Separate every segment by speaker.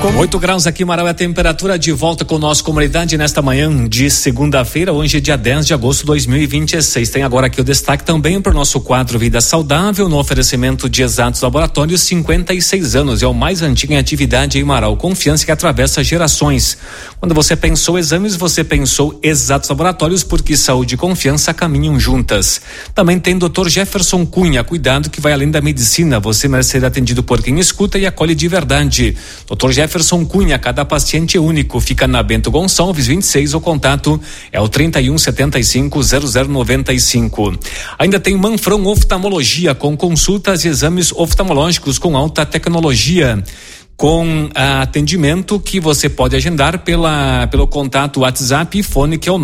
Speaker 1: 8 graus aqui em Marau é a temperatura. De volta com nossa comunidade nesta manhã de segunda-feira, hoje é dia 10 de agosto de 2026. Tem agora aqui o destaque também para o nosso quadro Vida Saudável, no oferecimento de Exatos Laboratórios, 56 anos, é o mais antigo em atividade em Marau. Confiança que atravessa gerações. Quando você pensou exames, você pensou Exatos Laboratórios, porque saúde e confiança caminham juntas. Também tem Dr. Jefferson Cunha, cuidado que vai além da medicina. Você merece ser atendido por quem escuta e acolhe de verdade. Dr. Jefferson Cunha, cada paciente é único. Fica na Bento Gonçalves 26, o contato é o 3175-0095. Ainda tem Manfron Oftalmologia, com consultas e exames oftalmológicos com alta tecnologia, com atendimento que você pode agendar pelo contato WhatsApp e fone, que é o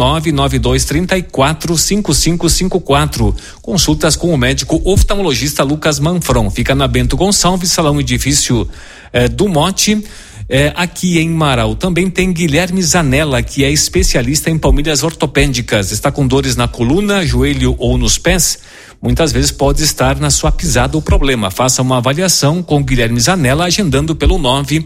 Speaker 1: 992345554. Consultas com o médico oftalmologista Lucas Manfron. Fica na Bento Gonçalves, Salão Edifício do Mote, aqui em Marau. Também tem Guilherme Zanella, que é especialista em palmilhas ortopédicas. Está com dores na coluna, joelho ou nos pés? Muitas vezes pode estar na sua pisada o problema. Faça uma avaliação com Guilherme Zanella, agendando pelo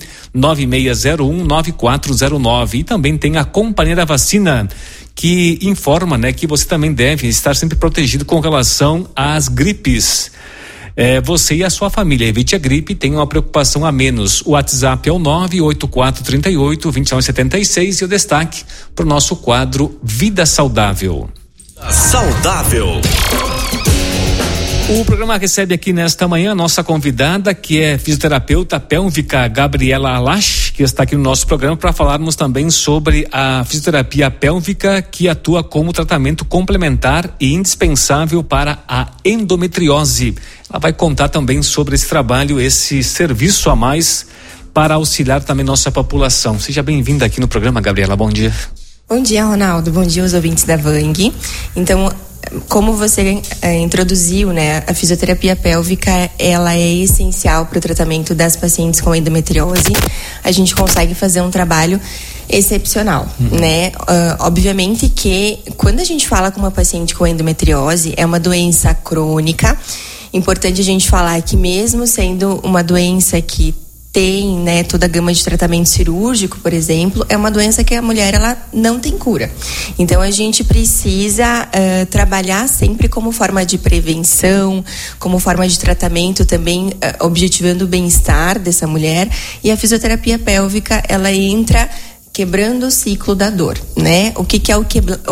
Speaker 1: 99601-9409. E também tem a Companheira Vacina, que informa, que você também deve estar sempre protegido com relação às gripes. Você e a sua família, evite a gripe, tenha uma preocupação a menos. O WhatsApp é o 98438-2976 e o destaque para o nosso quadro Vida Saudável.
Speaker 2: Saudável.
Speaker 1: O programa recebe aqui nesta manhã a nossa convidada, que é fisioterapeuta pélvica Gabriela Alash, que está aqui no nosso programa para falarmos também sobre a fisioterapia pélvica, que atua como tratamento complementar e indispensável para a endometriose. Ela vai contar também sobre esse trabalho, esse serviço a mais para auxiliar também nossa população. Seja bem-vinda aqui no programa, Gabriela. Bom dia.
Speaker 3: Bom dia, Ronaldo. Bom dia aos ouvintes da Vang. Então, como você introduziu, a fisioterapia pélvica, ela é essencial para o tratamento das pacientes com endometriose. A gente consegue fazer um trabalho excepcional, obviamente que quando a gente fala com uma paciente com endometriose, é uma doença crônica. Importante a gente falar que mesmo sendo uma doença que tem, toda a gama de tratamento cirúrgico, por exemplo, é uma doença que a mulher, ela não tem cura. Então a gente precisa trabalhar sempre como forma de prevenção, como forma de tratamento também, objetivando o bem-estar dessa mulher. E a fisioterapia pélvica, ela entra quebrando o ciclo da dor, O que é o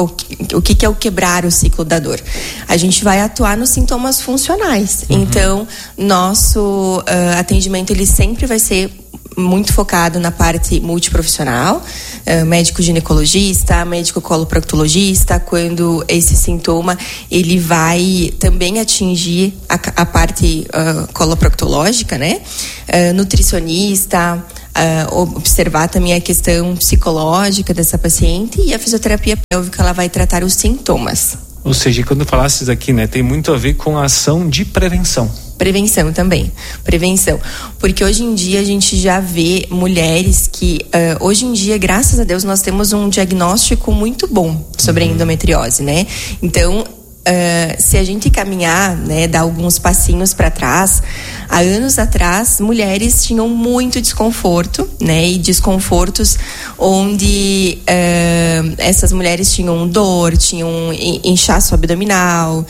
Speaker 3: quebrar o ciclo da dor? A gente vai atuar nos sintomas funcionais. Então, nosso atendimento, ele sempre vai ser muito focado na parte multiprofissional, médico ginecologista, médico coloproctologista, quando esse sintoma ele vai também atingir a parte coloproctológica, nutricionista, observar também a questão psicológica dessa paciente, e a fisioterapia pélvica, ela vai tratar os sintomas.
Speaker 1: Ou seja, quando falasses aqui, tem muito a ver com a ação de prevenção.
Speaker 3: Prevenção também, porque hoje em dia a gente já vê mulheres que, hoje em dia, graças a Deus, nós temos um diagnóstico muito bom sobre a endometriose, Então, se a gente caminhar, dar alguns passinhos para trás, há anos atrás, mulheres tinham muito desconforto, e desconfortos onde essas mulheres tinham dor, tinham inchaço abdominal,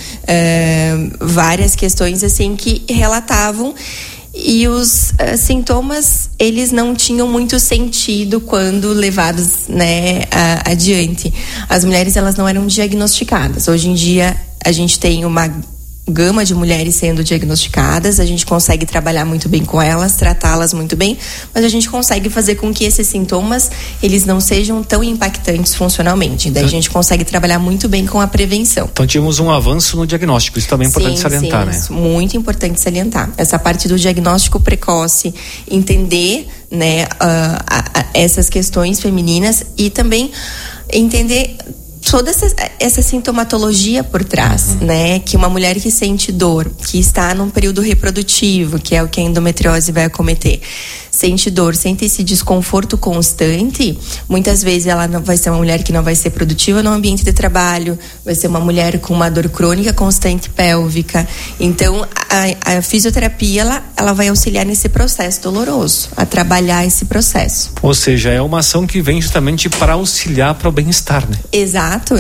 Speaker 3: várias questões assim que relatavam. E os sintomas, eles não tinham muito sentido quando levados, adiante. As mulheres, elas não eram diagnosticadas. Hoje em dia, a gente tem uma gama de mulheres sendo diagnosticadas, a gente consegue trabalhar muito bem com elas, tratá-las muito bem, mas a gente consegue fazer com que esses sintomas, eles não sejam tão impactantes funcionalmente. Daí a gente consegue trabalhar muito bem com a prevenção.
Speaker 1: Então tínhamos um avanço no diagnóstico, isso também é importante salientar,
Speaker 3: Sim, muito importante salientar. Essa parte do diagnóstico precoce, entender, essas questões femininas e também entender toda essa sintomatologia por trás, né? Que uma mulher que sente dor, que está num período reprodutivo, que é o que a endometriose vai acometer, sente dor, sente esse desconforto constante, muitas vezes ela não vai ser uma mulher que não vai ser produtiva no ambiente de trabalho, vai ser uma mulher com uma dor crônica constante pélvica. Então, a fisioterapia, ela vai auxiliar nesse processo doloroso, a trabalhar esse processo.
Speaker 1: Ou seja, é uma ação que vem justamente para auxiliar para o bem-estar, né?
Speaker 3: Exato.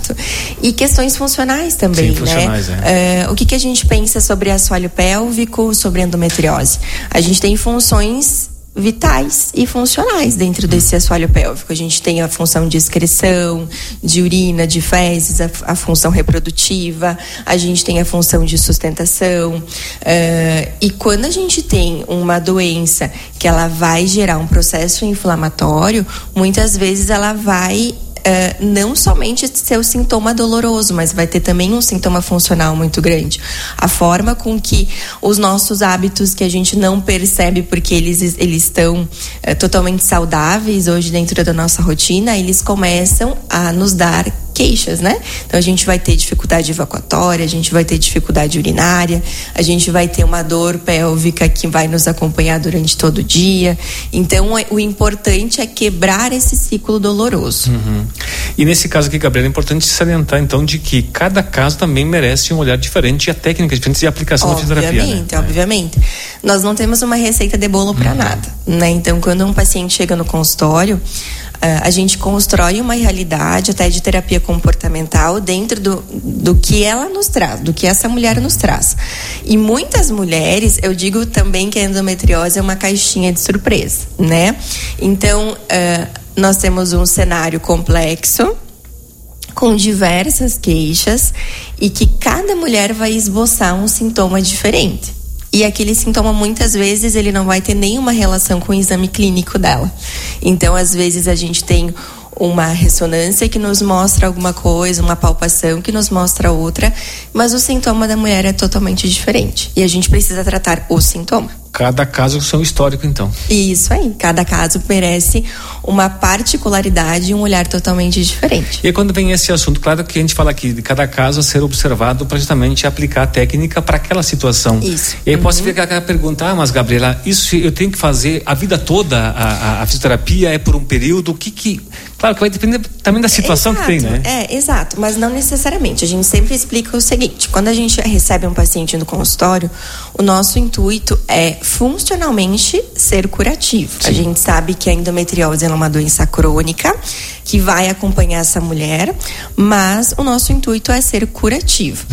Speaker 3: E questões funcionais também,
Speaker 1: sim, funcionais,
Speaker 3: né? O que a gente pensa sobre assoalho pélvico, sobre endometriose? A gente tem funções vitais e funcionais dentro desse assoalho pélvico. A gente tem a função de excreção, de urina, de fezes, a função reprodutiva, a gente tem a função de sustentação, e quando a gente tem uma doença que ela vai gerar um processo inflamatório, muitas vezes ela vai não somente ser o sintoma doloroso, mas vai ter também um sintoma funcional muito grande. A forma com que os nossos hábitos, que a gente não percebe porque eles estão totalmente saudáveis hoje dentro da nossa rotina, eles começam a nos dar queixas, né? Então a gente vai ter dificuldade evacuatória, a gente vai ter dificuldade urinária, a gente vai ter uma dor pélvica que vai nos acompanhar durante todo o dia. Então o importante é quebrar esse ciclo doloroso.
Speaker 1: E nesse caso aqui, Gabriela, é importante salientar então de que cada caso também merece um olhar diferente e a técnica diferente de aplicação da fisioterapia, né?
Speaker 3: Obviamente. Nós não temos uma receita de bolo para nada, né? Então quando um paciente chega no consultório, a gente constrói uma realidade até de terapia comportamental dentro do que ela nos traz, do que essa mulher nos traz. E muitas mulheres, eu digo também que a endometriose é uma caixinha de surpresa, né? Então, nós temos um cenário complexo, com diversas queixas, e que cada mulher vai esboçar um sintoma diferente. E aquele sintoma, muitas vezes, ele não vai ter nenhuma relação com o exame clínico dela. Então, às vezes, a gente tem uma ressonância que nos mostra alguma coisa, uma palpação que nos mostra outra, mas o sintoma da mulher é totalmente diferente. E a gente precisa tratar o sintoma.
Speaker 1: Cada caso com seu histórico, então.
Speaker 3: Isso aí, cada caso merece uma particularidade e um olhar totalmente diferente.
Speaker 1: E quando vem esse assunto, claro que a gente fala aqui de cada caso a ser observado para justamente aplicar a técnica para aquela situação.
Speaker 3: Isso.
Speaker 1: E aí posso ficar aquela pergunta, mas Gabriela, isso eu tenho que fazer a vida toda, a fisioterapia é por um período, claro que vai depender também da situação que tem, né?
Speaker 3: Exato, mas não necessariamente. A gente sempre explica o seguinte: quando a gente recebe um paciente no consultório, o nosso intuito é funcionalmente ser curativo. Sim. A gente sabe que a endometriose é uma doença crônica que vai acompanhar essa mulher, mas o nosso intuito é ser curativo.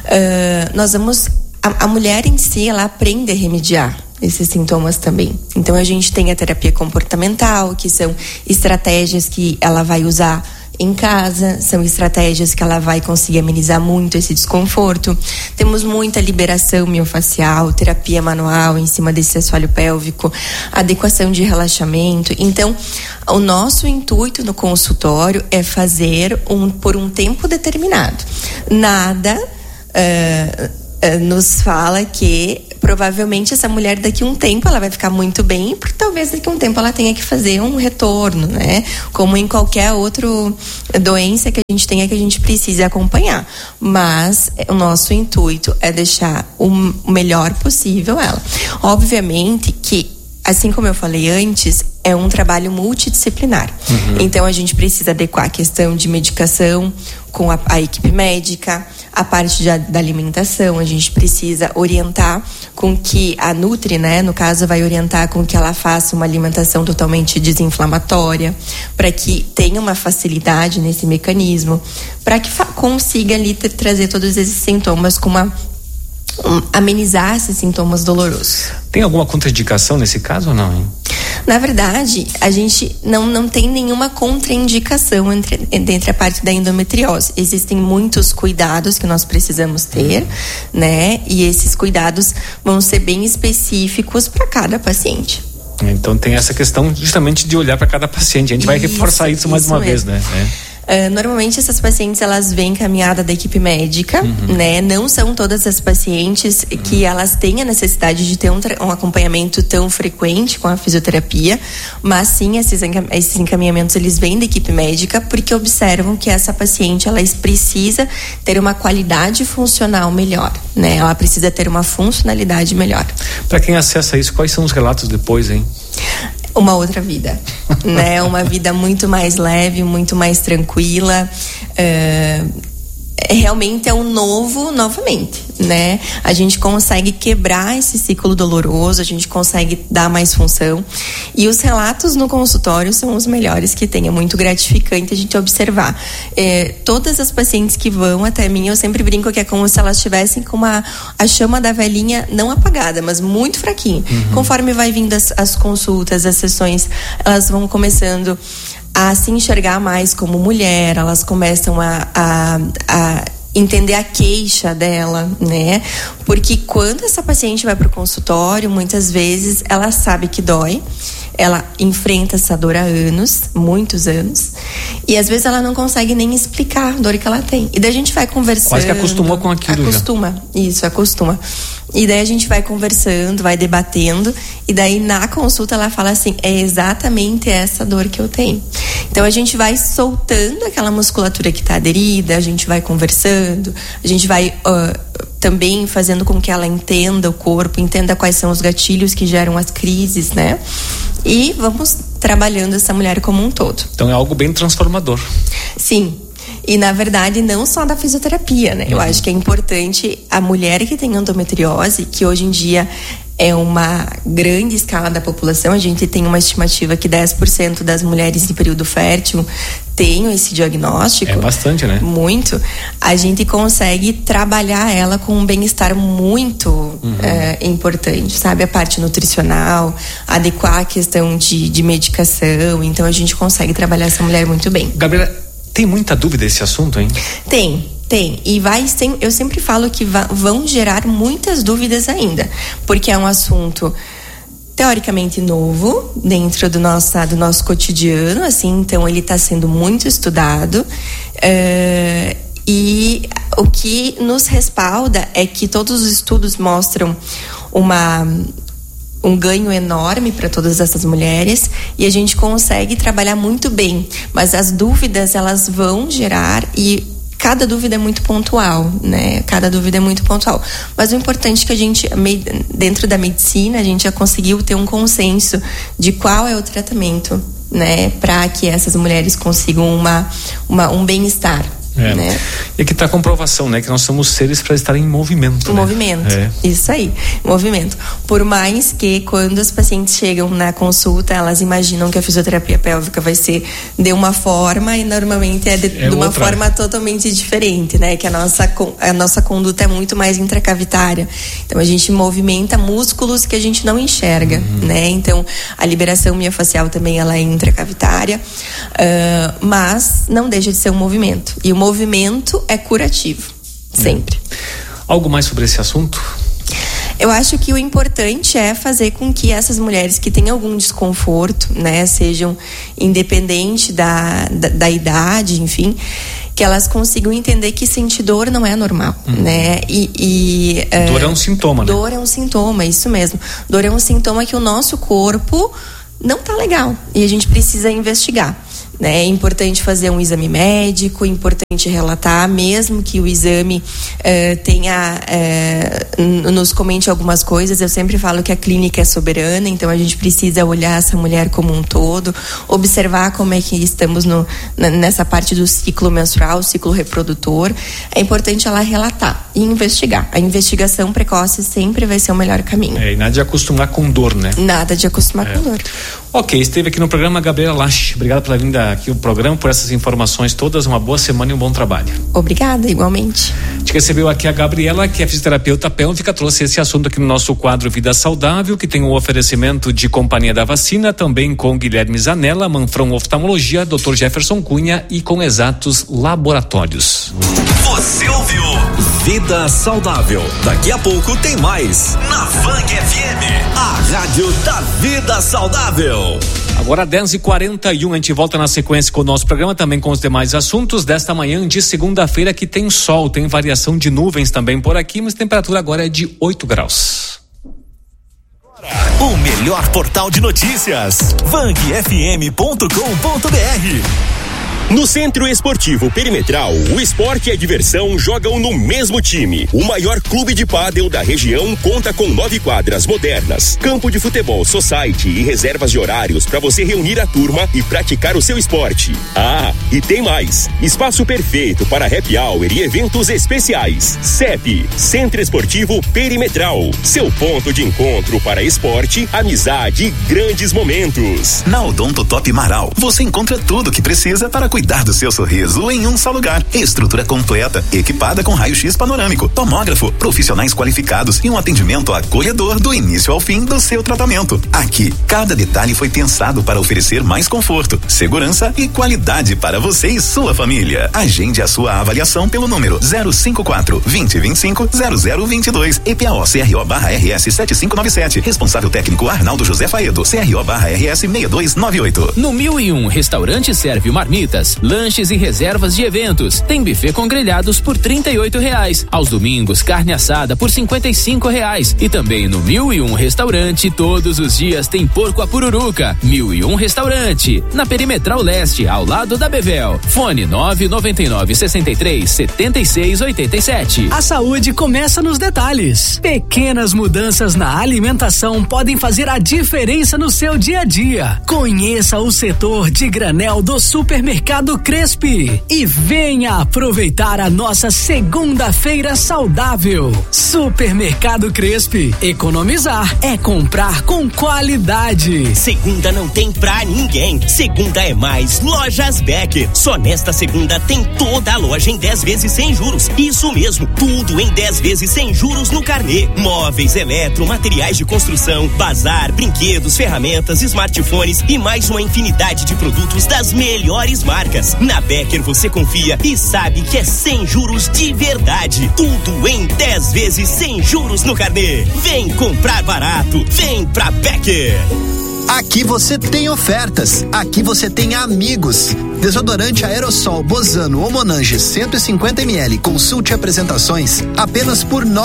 Speaker 3: A mulher em si, ela aprende a remediar esses sintomas também. Então a gente tem a terapia comportamental, que são estratégias que ela vai usar em casa, são estratégias que ela vai conseguir amenizar muito esse desconforto. Temos muita liberação miofacial, terapia manual em cima desse assoalho pélvico, adequação de relaxamento. Então, o nosso intuito no consultório é fazer por um tempo determinado. Nada nos fala que provavelmente essa mulher daqui a um tempo ela vai ficar muito bem, porque talvez daqui a um tempo ela tenha que fazer um retorno, né? Como em qualquer outra doença que a gente tenha, que a gente precise acompanhar. Mas o nosso intuito é deixar o melhor possível ela. Obviamente que, assim como eu falei antes, é um trabalho multidisciplinar. Então a gente precisa adequar a questão de medicação com a equipe médica, a parte da alimentação. A gente precisa orientar com que a Nutri, né, no caso, vai orientar com que ela faça uma alimentação totalmente desinflamatória, para que tenha uma facilidade nesse mecanismo, para que consiga ali trazer todos esses sintomas com amenizar esses sintomas dolorosos.
Speaker 1: Tem alguma contraindicação nesse caso ou não, hein?
Speaker 3: Na verdade, a gente não tem nenhuma contraindicação entre a parte da endometriose. Existem muitos cuidados que nós precisamos ter, né? E esses cuidados vão ser bem específicos para cada paciente. Então
Speaker 1: tem essa questão justamente de olhar para cada paciente. A gente vai reforçar isso mais uma vez, né?
Speaker 3: Normalmente essas pacientes, elas vêm encaminhadas da equipe médica, né? Não são todas as pacientes que elas têm a necessidade de ter um acompanhamento tão frequente com a fisioterapia, mas sim, esses encaminhamentos, eles vêm da equipe médica porque observam que essa paciente, ela precisa ter uma qualidade funcional melhor, né? Ela precisa ter uma funcionalidade melhor.
Speaker 1: Para quem acessa isso, quais são os relatos depois, hein?
Speaker 3: Uma outra vida, né? Uma vida muito mais leve, muito mais tranquila. Realmente é um novamente, né? A gente consegue quebrar esse ciclo doloroso, a gente consegue dar mais função. E os relatos no consultório são os melhores que tem. É muito gratificante a gente observar. Todas as pacientes que vão até mim, eu sempre brinco que é como se elas estivessem com a chama da velhinha não apagada, mas muito fraquinha. Conforme vai vindo as consultas, as sessões, elas vão começando a se enxergar mais como mulher, elas começam a entender a queixa dela, né? Porque quando essa paciente vai para o consultório, muitas vezes ela sabe que dói, ela enfrenta essa dor há anos, muitos anos, e às vezes ela não consegue nem explicar a dor que ela tem. E daí a gente vai conversando.
Speaker 1: Quase que acostumou com aquilo.
Speaker 3: Acostuma. E daí a gente vai conversando, vai debatendo, e daí na consulta ela fala assim, é exatamente essa dor que eu tenho. Então a gente vai soltando aquela musculatura que está aderida, a gente vai conversando, a gente vai também fazendo com que ela entenda o corpo, entenda quais são os gatilhos que geram as crises, né? E vamos trabalhando essa mulher como um todo.
Speaker 1: Então é algo bem transformador.
Speaker 3: Sim. E, na verdade, não só da fisioterapia, né? Eu acho que é importante a mulher que tem endometriose, que hoje em dia é uma grande escala da população, a gente tem uma estimativa que 10% das mulheres em período fértil tenham esse diagnóstico.
Speaker 1: É bastante, né?
Speaker 3: Muito. A gente consegue trabalhar ela com um bem-estar muito importante, sabe? A parte nutricional, adequar a questão de medicação. Então, a gente consegue trabalhar essa mulher muito bem.
Speaker 1: Gabriela, tem muita dúvida esse assunto, hein?
Speaker 3: Tem. E eu sempre falo que vão gerar muitas dúvidas ainda, porque é um assunto teoricamente novo dentro do nosso cotidiano, assim, então ele está sendo muito estudado, e o que nos respalda é que todos os estudos mostram um ganho enorme para todas essas mulheres, e a gente consegue trabalhar muito bem, mas as dúvidas, elas vão gerar, e cada dúvida é muito pontual, né? Cada dúvida é muito pontual. Mas o importante é que a gente, dentro da medicina, a gente já conseguiu ter um consenso de qual é o tratamento, né? Para que essas mulheres consigam um bem-estar. Né?
Speaker 1: E aqui está a comprovação, né? Que nós somos seres para estar em movimento.
Speaker 3: Movimento, isso aí, movimento. Por mais que quando as pacientes chegam na consulta, elas imaginam que a fisioterapia pélvica vai ser de uma forma, e normalmente é de uma forma totalmente diferente, né? Que a nossa conduta é muito mais intracavitária. Então a gente movimenta músculos que a gente não enxerga, né? Então a liberação miofascial também, ela é intracavitária, mas não deixa de ser um movimento. E o movimento é curativo, sempre.
Speaker 1: Algo mais sobre esse assunto?
Speaker 3: Eu acho que o importante é fazer com que essas mulheres que têm algum desconforto, né, sejam independente da idade, enfim, que elas consigam entender que sentir dor não é normal, né?
Speaker 1: Dor é um sintoma, né?
Speaker 3: Dor é um sintoma, isso mesmo. Dor é um sintoma que o nosso corpo não tá legal e a gente precisa investigar. É importante fazer um exame médico, importante relatar, mesmo que o exame nos comente algumas coisas. Eu sempre falo que a clínica é soberana, então a gente precisa olhar essa mulher como um todo, observar como é que estamos nessa parte do ciclo menstrual, ciclo reprodutor. É importante ela relatar e investigar. A investigação precoce sempre vai ser o melhor caminho.
Speaker 1: E nada de acostumar com dor, né?
Speaker 3: Nada de acostumar com dor.
Speaker 1: Ok, esteve aqui no programa Gabriela Lasch. Obrigado pela vinda aqui ao programa, por essas informações todas. Uma boa semana e um bom trabalho.
Speaker 3: Obrigada, igualmente.
Speaker 1: A gente recebeu aqui a Gabriela, que é fisioterapeuta pélvica, trouxe esse assunto aqui no nosso quadro Vida Saudável, que tem um oferecimento de Companhia da Vacina, também com Guilherme Zanella, Manfrão Oftalmologia, Dr. Jefferson Cunha e com Exatos Laboratórios.
Speaker 2: Você ouviu Vida Saudável. Daqui a pouco tem mais. Na Vang FM, a rádio da vida saudável.
Speaker 1: Agora 10h41, a gente volta na sequência com o nosso programa, também com os demais assuntos desta manhã de segunda-feira, que tem sol, tem variação de nuvens também por aqui, mas a temperatura agora é de 8 graus.
Speaker 2: O melhor portal de notícias, vangfm.com.br.
Speaker 4: No Centro Esportivo Perimetral, o esporte e a diversão jogam no mesmo time. O maior clube de pádel da região conta com 9 quadras modernas, campo de futebol society e reservas de horários para você reunir a turma e praticar o seu esporte. Ah, e tem mais! Espaço perfeito para happy hour e eventos especiais. CEP, Centro Esportivo Perimetral, seu ponto de encontro para esporte, amizade e grandes momentos.
Speaker 5: Na Odonto Top Marau, você encontra tudo o que precisa para cuidar do seu sorriso em um só lugar. Estrutura completa, equipada com raio-x panorâmico, tomógrafo, profissionais qualificados e um atendimento acolhedor do início ao fim do seu tratamento. Aqui, cada detalhe foi pensado para oferecer mais conforto, segurança e qualidade para você e sua família. Agende a sua avaliação pelo número 054 2025 0022 EPAO CRO/RS 7597. Responsável técnico Arnaldo José Faedo, CRO/RS 6298.
Speaker 6: No 1001 Restaurante serve marmitas, lanches e reservas de eventos. Tem buffet com grelhados por R$38. Aos domingos, carne assada por R$55. E também no 1001 Restaurante, todos os dias tem porco à pururuca. 1001 Restaurante, na Perimetral Leste, ao lado da Bevel. Fone 999 63 76 87.
Speaker 7: A saúde começa nos detalhes. Pequenas mudanças na alimentação podem fazer a diferença no seu dia a dia. Conheça o setor de granel do Supermercado Crespi e venha aproveitar a nossa segunda-feira saudável. Supermercado Crespi, economizar é comprar com qualidade.
Speaker 8: Segunda não tem pra ninguém. Segunda é mais Lojas Becker. Só nesta segunda tem toda a loja em 10 vezes sem juros. Isso mesmo, tudo em 10 vezes sem juros no carnê. Móveis, eletro, materiais de construção, bazar, brinquedos, ferramentas, smartphones e mais uma infinidade de produtos das melhores marcas. Na Becker você confia e sabe que é sem juros de verdade. Tudo em 10 vezes sem juros no carnê. Vem comprar barato, vem pra Becker.
Speaker 9: Aqui você tem ofertas, aqui você tem amigos. Desodorante aerossol Bozano ou Monange 150 ml, consulte apresentações, apenas por R$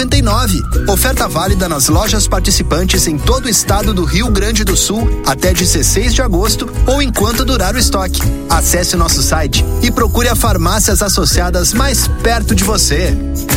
Speaker 9: 9,99. Oferta válida nas lojas participantes em todo o estado do Rio Grande do Sul até 16 de agosto ou enquanto durar o estoque. Acesse o nosso site e procure as farmácias associadas mais perto de você.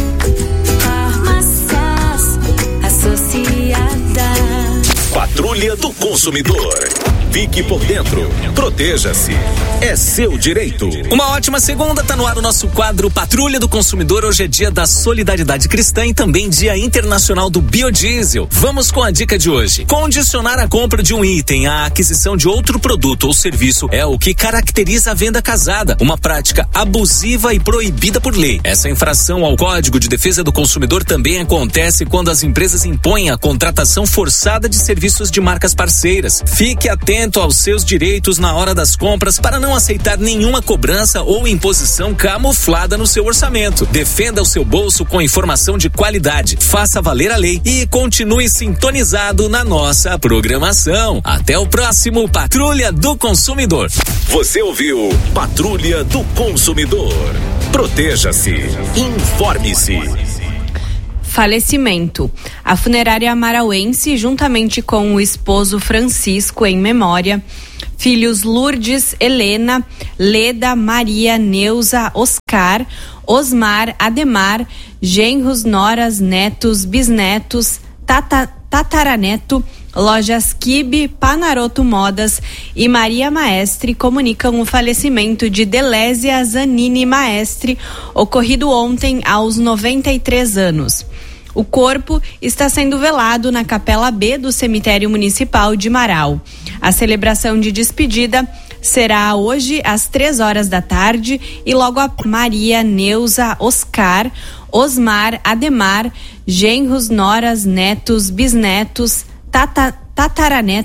Speaker 10: Farmácias Associadas.
Speaker 2: Patrulha do Consumidor. Fique por dentro. Proteja-se. É seu direito.
Speaker 11: Uma ótima segunda, tá no ar o nosso quadro Patrulha do Consumidor. Hoje é dia da Solidariedade Cristã e também dia internacional do biodiesel. Vamos com a dica de hoje. Condicionar a compra de um item à aquisição de outro produto ou serviço é o que caracteriza a venda casada, uma prática abusiva e proibida por lei. Essa infração ao Código de Defesa do Consumidor também acontece quando as empresas impõem a contratação forçada de serviços de marcas parceiras. Fique atento aos seus direitos na hora das compras para não aceitar nenhuma cobrança ou imposição camuflada no seu orçamento. Defenda o seu bolso com informação de qualidade. Faça valer a lei e continue sintonizado na nossa programação. Até o próximo Patrulha do Consumidor.
Speaker 2: Você ouviu Patrulha do Consumidor. Proteja-se. Informe-se.
Speaker 12: Falecimento. A funerária marauense, juntamente com o esposo Francisco em memória, filhos Lourdes, Helena, Leda, Maria, Neuza, Oscar, Osmar, Ademar, genros, noras, netos, bisnetos, tataraneto, Lojas Kibe, Panaroto Modas e Maria Maestre comunicam o falecimento de Delésia Zanini Maestre, ocorrido ontem aos 93 anos. O corpo está sendo velado na Capela B do Cemitério Municipal de Marau. A celebração de despedida será hoje às 3 da tarde e logo a Maria, Neuza, Oscar, Osmar, Ademar, genros, noras, netos, bisnetos, tataraneto,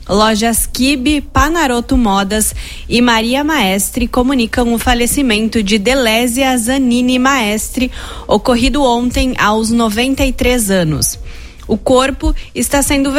Speaker 12: Lojas Kibe, Panaroto Modas e Maria Maestre comunicam o falecimento de Delésia Zanini Maestre, ocorrido ontem aos 93 anos. O corpo está sendo